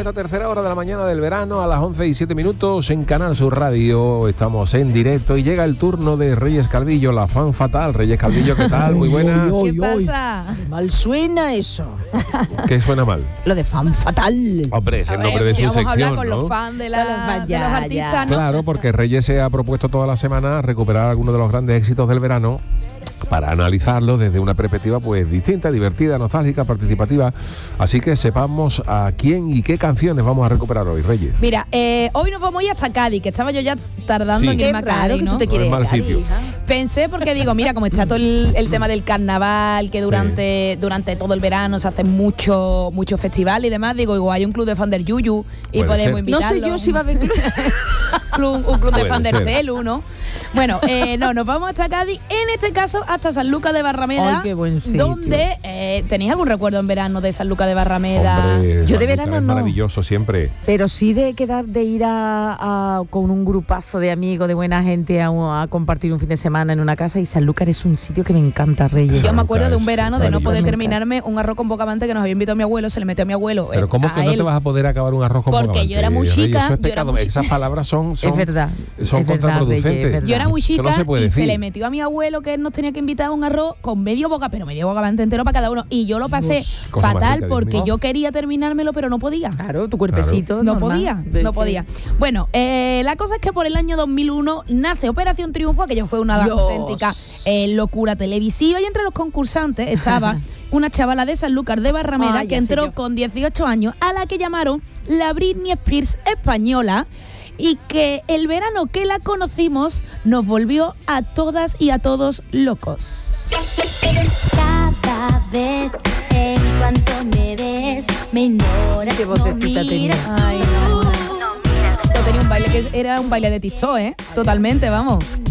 esta tercera hora de la mañana del verano a las 11:07 en Canal Sur Radio. Estamos en directo y llega el turno de Reyes Calvillo, la fan fatal. Reyes Calvillo, ¿qué tal? Muy buenas. ¿Qué pasa? Mal suena eso. ¿Qué suena mal? Lo de fan fatal. Hombre, es el nombre de su vamos a hablar sección, con ¿no? los fans de los Ya, artistas, ¿no? Claro, porque Reyes se ha propuesto toda la semana recuperar algunos de los grandes éxitos del verano para analizarlos desde una perspectiva pues distinta, divertida, nostálgica, participativa. Así que sepamos a quién y qué canciones vamos a recuperar hoy, Reyes. Mira, hoy nos vamos a ir hasta Cádiz, que estaba yo ya tardando en Qué irme a raro Cádiz, que ¿no? tú te No quieres es mal Cádiz, sitio. hija. Pensé porque digo, mira, como está todo el tema del carnaval, que durante todo el verano se hacen mucho festival y demás, digo, igual hay un club de fan del Yuyu y Puede podemos ser. No invitarlo. sé yo si va a venir. un club de Puede fan del ser. Celu, ¿no? Bueno, no, nos vamos hasta Cádiz, en este caso hasta San Lucas de Barrameda. Ay, qué buen sitio. Donde ¿tenéis algún recuerdo en verano de San Lucas de Barrameda? Hombre, Yo de San verano Lucas es no. maravilloso siempre. Pero sí de ir con un grupazo de amigos, de buena gente a compartir un fin de semana en una casa. Y Sanlúcar es un sitio que me encanta, Reyes. Yo me acuerdo de un es verano de no maravilloso. poder terminarme un arroz con bocavante que nos había invitado mi abuelo, se le metió a mi abuelo. Pero ¿cómo que a no te él. vas a poder acabar un arroz con Porque bogavante, yo era muy Reyes? chica, Eso es yo era pecado. muy chica. Esas palabras son Es verdad. son es verdad, contraproducentes. Reyes, es verdad. Yo era muy Eso chica no se puede y se decir. le metió a mi abuelo que él nos tenía que invitar a un arroz con medio bocavante entero para cada uno. Y yo lo pasé Dios, cosa más fatal rica, Dios porque mío. yo quería terminármelo, pero no podía. Claro, tu cuerpecito. No normal. podía, De no que- podía. Bueno, la cosa es que por el año 2001 nace Operación Triunfo, que ya fue una Dios. auténtica locura televisiva, y entre los concursantes estaba una chavala de Sanlúcar de Barrameda Ay, que ya sé entró yo. con 18 años, a la que llamaron la Britney Spears española, y que el verano que la conocimos nos volvió a todas y a todos locos. Cada vez en cuanto me ves, me ignoras, Qué no vocecita miras tenía. tú. Ay, no. Esto tenía un baile que era un baile de TikTok, totalmente, vamos.